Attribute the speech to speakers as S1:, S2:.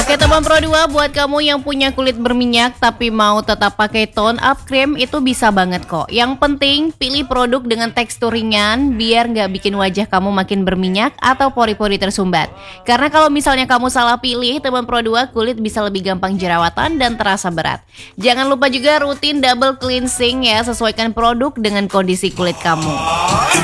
S1: Oke teman Pro 2, buat kamu yang punya kulit berminyak tapi mau tetap pakai tone up cream, itu bisa banget kok. Yang penting pilih produk dengan tekstur ringan biar nggak bikin wajah kamu makin berminyak atau pori-pori tersumbat. Karena kalau misalnya kamu salah pilih teman Pro 2, kulit bisa lebih gampang jerawatan dan terasa berat. Jangan lupa juga rutin double cleansing ya, sesuaikan produk dengan kondisi kulit kamu.